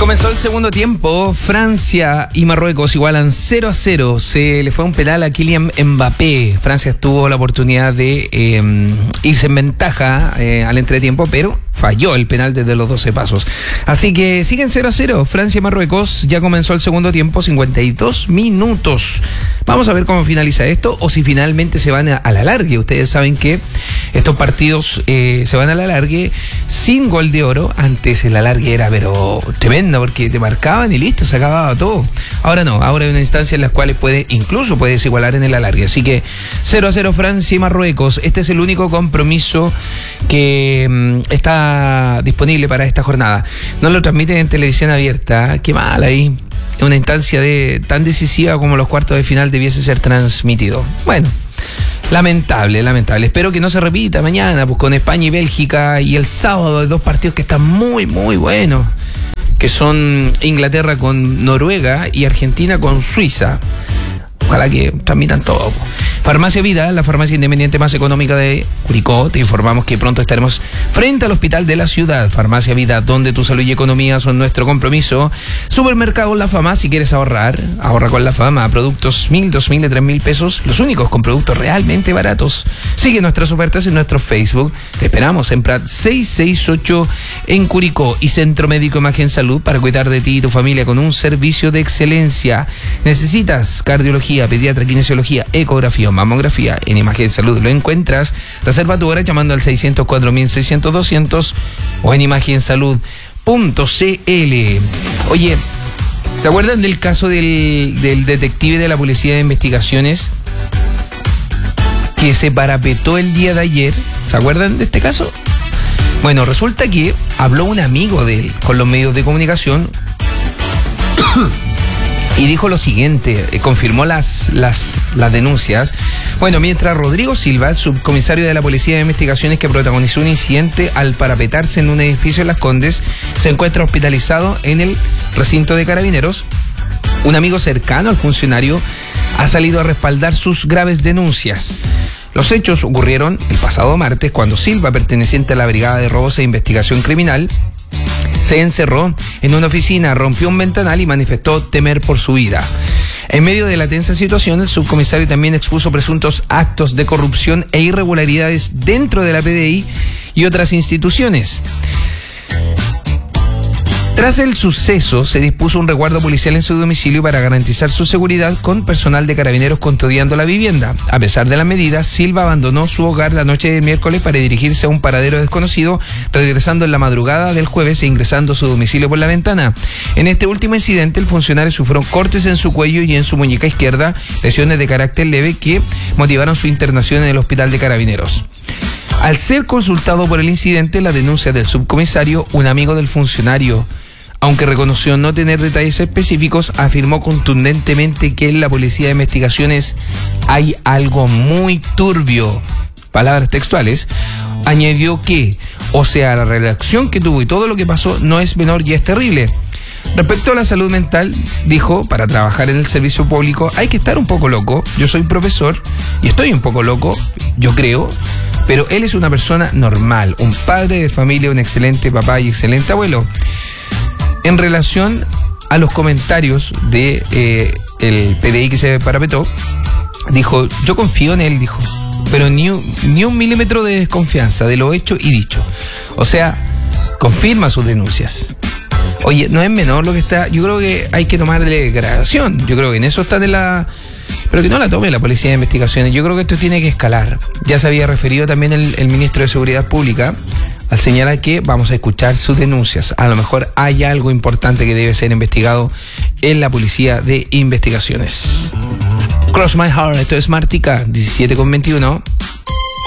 Comenzó el segundo tiempo. Francia y Marruecos igualan 0-0. Se le fue un penal a Kylian Mbappé. Francia tuvo la oportunidad de irse en ventaja al entretiempo, pero falló el penal desde los 12 pasos. Así que siguen 0-0. Francia y Marruecos. Ya comenzó el segundo tiempo, 52 minutos. Vamos a ver cómo finaliza esto o si finalmente se van a la largue. Ustedes saben que estos partidos se van a la largue sin gol de oro. Antes el alargue era pero tremendo, porque te marcaban y listo, se acababa todo. Ahora no, ahora hay una instancia en la cual incluso puedes igualar en el alargue. Así que 0-0 Francia y Marruecos. Este es el único compromiso que está disponible para esta jornada. No lo transmiten en televisión abierta. Qué mal ahí. Una instancia tan decisiva como los cuartos de final debiese ser transmitido. Bueno, lamentable. Espero que no se repita mañana, pues con España y Bélgica, y el sábado hay dos partidos que están muy, muy buenos, que son Inglaterra con Noruega y Argentina con Suiza. Ojalá que transmitan todo. Farmacia Vida, la farmacia independiente más económica de Curicó. Te informamos que pronto estaremos frente al hospital de la ciudad. Farmacia Vida, donde tu salud y economía son nuestro compromiso. Supermercado La Fama, si quieres ahorra con La Fama. Productos 1.000, 2.000 de 3.000 pesos, los únicos con productos realmente baratos. Sigue nuestras ofertas en nuestro Facebook. Te esperamos en Prat 668 en Curicó. Y Centro Médico Imagen Salud, para cuidar de ti y tu familia con un servicio de excelencia. ¿Necesitas cardiología, pediatra, kinesiología, ecografía, mamografía? En Imagen Salud lo encuentras. Reserva tu hora llamando al 604-600-200 o en imagensalud.cl. Oye, ¿se acuerdan del caso del detective de la Policía de Investigaciones que se parapetó el día de ayer? ¿Se acuerdan de este caso? Bueno, resulta que habló un amigo de él con los medios de comunicación y dijo lo siguiente, confirmó las denuncias. Bueno, mientras Rodrigo Silva, el subcomisario de la Policía de Investigaciones que protagonizó un incidente al parapetarse en un edificio en Las Condes, se encuentra hospitalizado en el recinto de Carabineros, un amigo cercano al funcionario ha salido a respaldar sus graves denuncias. Los hechos ocurrieron el pasado martes, cuando Silva, perteneciente a la Brigada de Robos e Investigación Criminal, se encerró en una oficina, rompió un ventanal y manifestó temer por su vida. En medio de la tensa situación, el subcomisario también expuso presuntos actos de corrupción e irregularidades dentro de la PDI y otras instituciones. Tras el suceso, se dispuso un resguardo policial en su domicilio para garantizar su seguridad, con personal de Carabineros custodiando la vivienda. A pesar de las medidas, Silva abandonó su hogar la noche del miércoles para dirigirse a un paradero desconocido, regresando en la madrugada del jueves e ingresando a su domicilio por la ventana. En este último incidente, el funcionario sufrió cortes en su cuello y en su muñeca izquierda, lesiones de carácter leve que motivaron su internación en el hospital de Carabineros. Al ser consultado por el incidente, la denuncia del subcomisario, un amigo del funcionario, aunque reconoció no tener detalles específicos, afirmó contundentemente que en la Policía de Investigaciones hay algo muy turbio. Palabras textuales. Añadió que, la relación que tuvo y todo lo que pasó no es menor y es terrible. Respecto a la salud mental, dijo, para trabajar en el servicio público hay que estar un poco loco. Yo soy profesor y estoy un poco loco, yo creo, pero él es una persona normal, un padre de familia, un excelente papá y excelente abuelo. En relación a los comentarios de el PDI que se parapetó, dijo, yo confío en él, dijo, pero ni un milímetro de desconfianza de lo hecho y dicho. O sea, confirma sus denuncias. Oye, no es menor lo que está. Yo creo que hay que tomarle gradación. Yo creo que en eso está pero que no la tome la Policía de Investigaciones. Yo creo que esto tiene que escalar. Ya se había referido también el ministro de Seguridad Pública al señalar que vamos a escuchar sus denuncias. A lo mejor hay algo importante que debe ser investigado en la Policía de Investigaciones. Cross My Heart, esto es Martica, 17:21.